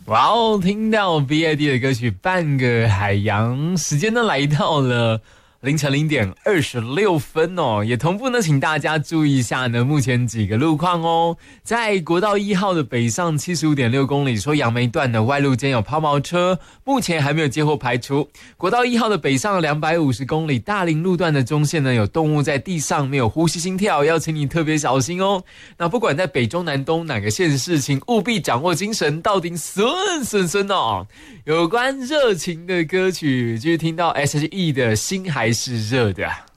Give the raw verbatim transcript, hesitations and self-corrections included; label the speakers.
Speaker 1: 哇哦，听到 B I D 的歌曲《半个海洋》，时间呢来到了凌晨零点二十六分哦，也同步呢，请大家注意一下呢，目前几个路况哦，在国道一号的北上七十五点六公里，说杨梅段的外路间有抛锚车，目前还没有接获排除。国道一号的北上两百五十公里，大林路段的中线呢有动物在地上没有呼吸心跳，要请你特别小心哦。那不管在北中南东哪个县市，请务必掌握精神，到底顺顺顺哦。有关热情的歌曲，就是听到 S H E 的心还是热的。